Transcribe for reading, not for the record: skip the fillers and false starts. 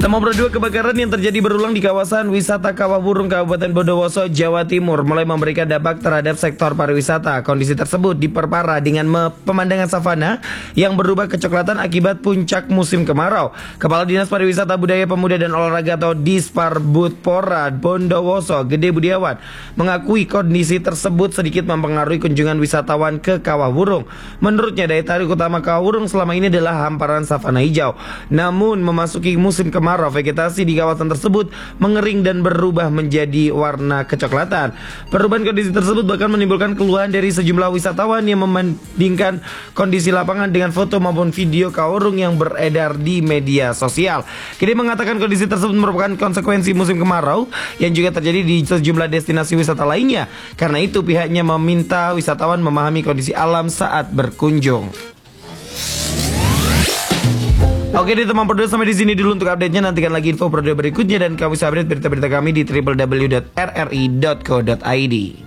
Nomor 2, kebakaran yang terjadi berulang di kawasan wisata Kawah Burung, Kabupaten Bondowoso, Jawa Timur mulai memberikan dampak terhadap sektor pariwisata. Kondisi tersebut diperparah dengan pemandangan savana yang berubah kecoklatan akibat puncak musim kemarau. Kepala Dinas Pariwisata Budaya Pemuda dan Olahraga atau Disparbudpora Bondowoso, Gede Budiawan, mengakui kondisi tersebut sedikit mempengaruhi kunjungan wisatawan ke Kawah Burung. Menurutnya, daya tarik utama Kawah Burung selama ini adalah hamparan savana hijau. Namun memasuki musim kemarau, vegetasi di kawasan tersebut mengering dan berubah menjadi warna kecoklatan. Perubahan kondisi tersebut bahkan menimbulkan keluhan dari sejumlah wisatawan yang membandingkan kondisi lapangan dengan foto maupun video Kawah Burung yang beredar di media sosial. Kini mengatakan kondisi tersebut merupakan konsekuensi musim kemarau yang juga terjadi di sejumlah destinasi wisata lainnya. Karena itu pihaknya meminta wisatawan memahami kondisi alam saat berkunjung. Oke deh teman produser, sampai di sini dulu untuk update-nya. Nantikan lagi info produser berikutnya dan kamu bisa update berita-berita kami di www.rri.co.id.